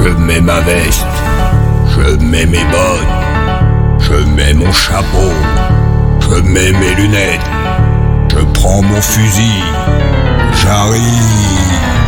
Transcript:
mets ma veste, je mets mes bottes, je mets mon chapeau, je mets mes lunettes, je prends mon fusil, j'arrive.